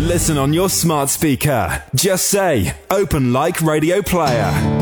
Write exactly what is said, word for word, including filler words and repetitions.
Listen on your smart speaker. Just say, Open Like Radio Player.